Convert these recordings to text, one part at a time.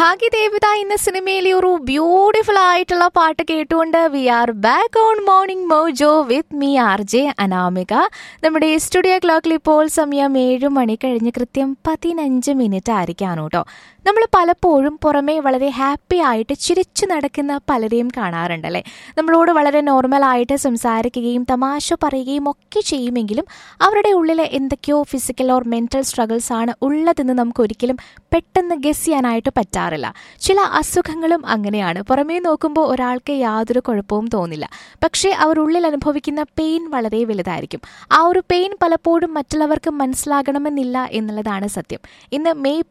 ഭാഗ്യദേവത എന്ന സിനിമയിലെ ഒരു ബ്യൂട്ടിഫുൾ ആയിട്ടുള്ള പാട്ട് കേട്ടുകൊണ്ട് V are back on morning mojo with me R J Anamika. നമ്മുടെ സ്റ്റുഡിയോ ക്ലോക്കിൽ ഇപ്പോൾ സമയം 7 മണി കഴിഞ്ഞ് കൃത്യം 15 മിനിറ്റ് ആയിരിക്കാണ് കേട്ടോ. നമ്മൾ പലപ്പോഴും പുറമേ വളരെ ഹാപ്പി ആയിട്ട് ചിരിച്ചു നടക്കുന്ന പലരെയും കാണാറുണ്ടല്ലേ. നമ്മളോട് വളരെ നോർമലായിട്ട് സംസാരിക്കുകയും തമാശ പറയുകയും ഒക്കെ ചെയ്യുമെങ്കിലും അവരുടെ ഉള്ളിൽ എന്തൊക്കെയോ ഫിസിക്കൽ ഓർ മെന്റൽ സ്ട്രഗിൾസ് ആണ് ഉള്ളതെന്ന് നമുക്ക് ഒരിക്കലും പെട്ടെന്ന് ഗസ് ചെയ്യാനായിട്ട് പറ്റാറില്ല. ചില അസുഖങ്ങളും അങ്ങനെയാണ്. പുറമേ നോക്കുമ്പോൾ ഒരാൾക്ക് യാതൊരു കുഴപ്പവും തോന്നില്ല, പക്ഷേ അവർ ഉള്ളിൽ അനുഭവിക്കുന്ന പെയിൻ വളരെ വലുതായിരിക്കും. ആ ഒരു പെയിൻ പലപ്പോഴും മറ്റുള്ളവർക്ക് മനസ്സിലാകണമെന്നില്ല എന്നുള്ളതാണ് സത്യം. ഇന്ന് മെയ്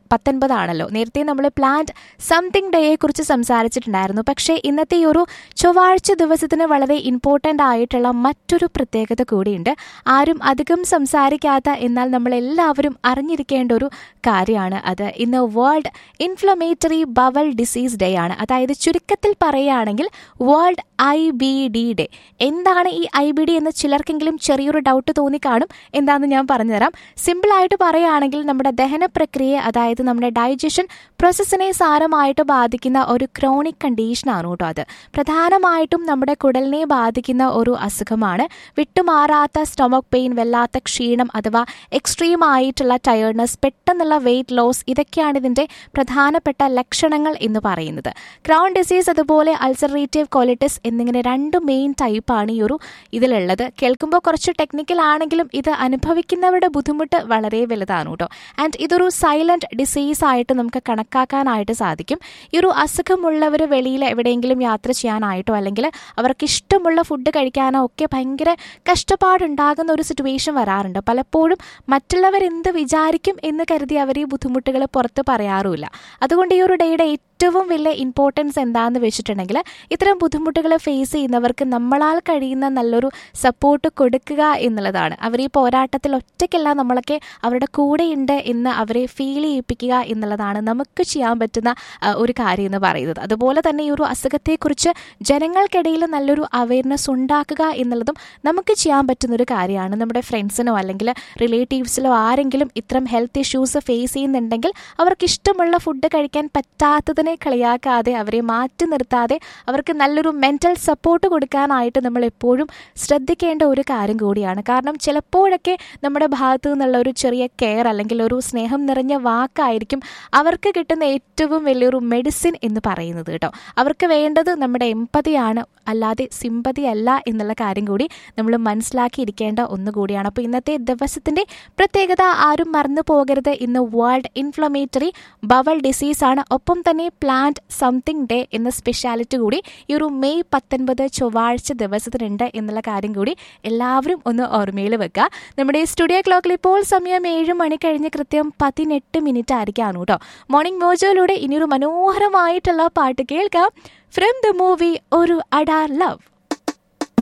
19 ആണല്ലോ. നേരത്തെ നമ്മൾ പ്ലാന്റ് സംതിങ് ഡേയെ കുറിച്ച് സംസാരിച്ചിട്ടുണ്ടായിരുന്നു. പക്ഷേ ഇന്നത്തെ ഈ ഒരു ചൊവ്വാഴ്ച ദിവസത്തിന് വളരെ ഇമ്പോർട്ടൻ്റ് ആയിട്ടുള്ള മറ്റൊരു പ്രത്യേകത കൂടിയുണ്ട്. ആരും അധികം സംസാരിക്കാത്ത എന്നാൽ നമ്മളെല്ലാവരും അറിഞ്ഞിരിക്കേണ്ട ഒരു കാര്യമാണ് അത്. ഇന്ന് world inflammatory bowel disease day ആണ്. അതായത് ചുരുക്കത്തിൽ പറയുകയാണെങ്കിൽ വേൾഡ് IBD ഡേ. എന്താണ് ഈ IBD എന്ന് ചിലർക്കെങ്കിലും ചെറിയൊരു ഡൗട്ട് തോന്നിക്കാണും. എന്താണെന്ന് ഞാൻ പറഞ്ഞുതരാം. സിമ്പിളായിട്ട് പറയുകയാണെങ്കിൽ നമ്മുടെ ദഹന പ്രക്രിയയെ, അതായത് നമ്മുടെ ഡൈജഷൻ പ്രോസസ്സിനെ സാരമായിട്ട് ബാധിക്കുന്ന ഒരു ക്രോണിക് കണ്ടീഷനാണ് കേട്ടോ അത്. പ്രധാനമായിട്ടും നമ്മുടെ കുടലിനെ ബാധിക്കുന്ന ഒരു അസുഖമാണ്. വിട്ടുമാറാത്ത സ്റ്റൊമക് പെയിൻ, വല്ലാത്ത ക്ഷീണം അഥവാ എക്സ്ട്രീം ആയിട്ടുള്ള ടയേർഡ്നെസ്, പെട്ടെന്നുള്ള വെയിറ്റ് ലോസ്, ഇതൊക്കെയാണ് ഇതിൻ്റെ പ്രധാനപ്പെട്ട ലക്ഷണങ്ങൾ എന്ന് പറയുന്നത്. ക്രൗൺ ഡിസീസ് അതുപോലെ അൾസറേറ്റീവ് കോളിറ്റിസ് എന്നിങ്ങനെ 2 മെയിൻ ടൈപ്പാണ് ഈ ഒരു ഇതിലുള്ളത്. കേൾക്കുമ്പോൾ കുറച്ച് ടെക്നിക്കൽ ആണെങ്കിലും ഇത് അനുഭവിക്കുന്നവരുടെ ബുദ്ധിമുട്ട് വളരെ വലുതാണ് കേട്ടോ. ആൻഡ് ഇതൊരു സൈലന്റ് ഡിസീസ് ആയിട്ട് നമുക്ക് കണക്കാക്കാനായിട്ട് സാധിക്കും. ഈ ഒരു അസുഖമുള്ളവർ വെളിയിൽ എവിടെയെങ്കിലും യാത്ര ചെയ്യാനായിട്ടോ അല്ലെങ്കിൽ അവർക്ക് ഇഷ്ടമുള്ള ഫുഡ് കഴിക്കാനോ ഒക്കെ ഭയങ്കര കഷ്ടപ്പാടുണ്ടാകുന്ന ഒരു സിറ്റുവേഷൻ വരാറുണ്ട്. പലപ്പോഴും മറ്റുള്ളവരെന്ത് വിചാരിക്കും എന്ന് കരുതി അവർ ഈ ബുദ്ധിമുട്ടുകൾ പുറത്ത് പറയാറുമില്ല. അതുകൊണ്ട് ഈ ഒരു ഡേയുടെ ഏറ്റവും വലിയ ഇമ്പോർട്ടൻസ് എന്താണെന്ന് വെച്ചിട്ടുണ്ടെങ്കിൽ ഇത്തരം ബുദ്ധിമുട്ടുകൾ ഫേസ് ചെയ്യുന്നവർക്ക് നമ്മളാൽ കഴിയുന്ന നല്ലൊരു സപ്പോർട്ട് കൊടുക്കുക എന്നുള്ളതാണ്. അവർ ഈ പോരാട്ടത്തിൽ ഒറ്റയ്ക്കല്ല, നമ്മളൊക്കെ അവരുടെ കൂടെയുണ്ട് എന്ന് അവരെ ഫീൽ ചെയ്യിപ്പിക്കുക എന്നുള്ളതാണ് നമുക്ക് ചെയ്യാൻ പറ്റുന്ന ഒരു കാര്യം എന്ന് പറയുന്നത്. അതുപോലെ തന്നെ ഈ ഒരു അസുഖത്തെക്കുറിച്ച് ജനങ്ങൾക്കിടയിൽ നല്ലൊരു അവയർനെസ് ഉണ്ടാക്കുക എന്നുള്ളതും നമുക്ക് ചെയ്യാൻ പറ്റുന്നൊരു കാര്യമാണ്. നമ്മുടെ ഫ്രണ്ട്സിനോ അല്ലെങ്കിൽ റിലേറ്റീവ്സിലോ ആരെങ്കിലും ഇത്തരം ഹെൽത്ത് ഇഷ്യൂസ് ഫേസ് ചെയ്യുന്നുണ്ടെങ്കിൽ അവർക്ക് ഇഷ്ടമുള്ള ഫുഡ് കഴിക്കാൻ പറ്റാത്തതിനെ കളിയാക്കാതെ, അവരെ മാറ്റി നിർത്താതെ അവർക്ക് നല്ലൊരു മെന്റൽ സപ്പോർട്ട് കൊടുക്കാനായിട്ട് നമ്മൾ എപ്പോഴും ശ്രദ്ധിക്കേണ്ട ഒരു കാര്യം കൂടിയാണ്. കാരണം ചിലപ്പോഴൊക്കെ നമ്മുടെ ഭാഗത്തു നിന്നുള്ള ഒരു ചെറിയ കെയർ അല്ലെങ്കിൽ ഒരു സ്നേഹം നിറഞ്ഞ വാക്കായിരിക്കും അവർക്ക് കിട്ടുന്ന ഏറ്റവും വലിയൊരു മെഡിസിൻ എന്ന് പറയുന്നത് കേട്ടോ. അവർക്ക് വേണ്ടത് നമ്മുടെ എമ്പതിയാണ്, അല്ലാതെ സിമ്പതി അല്ല എന്നുള്ള കാര്യം കൂടി നമ്മൾ മനസ്സിലാക്കിയിരിക്കേണ്ട ഒന്നുകൂടിയാണ്. അപ്പോൾ ഇന്നത്തെ ദിവസത്തിൻ്റെ പ്രത്യേകത ആരും മറന്നു പോകരുത്. ഇന്ന് വേൾഡ് ഇൻഫ്ലമേറ്ററി ബവൽ ഡിസീസ് ആണ്. ഒപ്പം തന്നെ പ്ലാന്റ് സംതിങ് ഡേ എന്ന സ്പെഷ്യാലിറ്റി കൂടി ഈ ഒരു മെയ് 19 ചൊവ്വാഴ്ച ദിവസത്തിനുണ്ട് എന്നുള്ള കാര്യം കൂടി എല്ലാവരും ഒന്ന് ഓർമ്മയിൽ വെക്കുക. നമ്മുടെ സ്റ്റുഡിയോ ക്ലോക്കിൽ ഇപ്പോൾ സമയം 7 മണി കഴിഞ്ഞ് കൃത്യം 18 മിനിറ്റ് ആയിരിക്കാണ് കേട്ടോ. മോർണിംഗ് മോജോയിലൂടെ ഇനിയൊരു മനോഹരമായിട്ടുള്ള പാട്ട് കേൾക്കാം. ഫ്രം ദ മൂവി ഒരു അഡാർ ലവ്.